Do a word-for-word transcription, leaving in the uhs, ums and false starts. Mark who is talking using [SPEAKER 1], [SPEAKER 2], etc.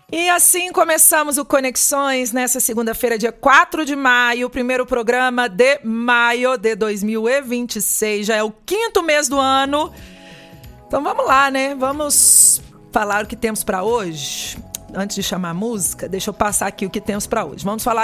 [SPEAKER 1] E assim começamos o Conexões nessa segunda-feira, dia quatro de maio, o primeiro programa de maio de dois mil e vinte e seis. Já é o quinto mês do ano. Então vamos lá, né? Vamos falar o que temos para hoje. Antes de chamar a música, deixa eu passar aqui o que temos para hoje. Vamos falar